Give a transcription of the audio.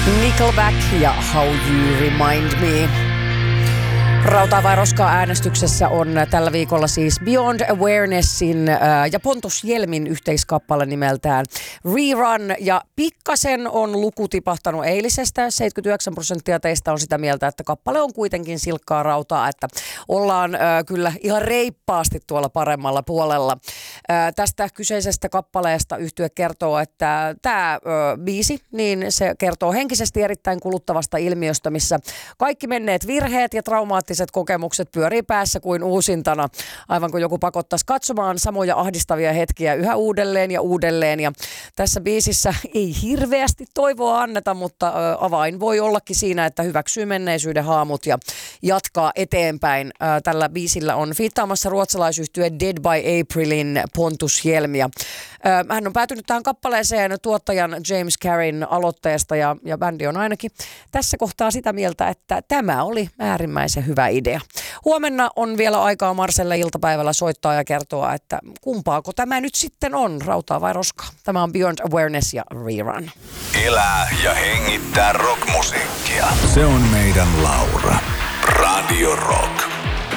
Nickelback ja How You Remind Me. Rautaa vai roskaa äänestyksessä on tällä viikolla siis Beyond Awarenessin ja Pontus Jelmin yhteiskappale nimeltään Rerun. Ja pikkasen on luku tipahtanut eilisestä. 79% teistä on sitä mieltä, että kappale on kuitenkin silkkaa rautaa, että ollaan kyllä ihan reippaasti tuolla paremmalla puolella. Tästä kyseisestä kappaleesta yhtye kertoo, että tämä biisi, niin se kertoo henkisesti erittäin kuluttavasta ilmiöstä, missä kaikki menneet virheet ja traumaattiset kokemukset pyörii päässä kuin uusintana, aivan kuin joku pakottaisi katsomaan samoja ahdistavia hetkiä yhä uudelleen ja uudelleen. Ja tässä biisissä ei hirveästi toivoa anneta, mutta avain voi ollakin siinä, että hyväksyy menneisyyden haamut ja jatkaa eteenpäin. Tällä biisillä on fiittaamassa ruotsalaisyhtye Dead by Aprilin Pontus Hjelm. Hän on päätynyt tähän kappaleeseen tuottajan James Carrin aloitteesta ja bändi on ainakin tässä kohtaa sitä mieltä, että tämä oli äärimmäisen hyvä idea. Huomenna on vielä aikaa Marselle iltapäivällä soittaa ja kertoa, että kumpaako tämä nyt sitten on, rautaa vai roskaa. Tämä on Beyond Awareness ja Rerun. Elää ja hengittää rockmusiikkia. Se on meidän Laura. Radio Rock.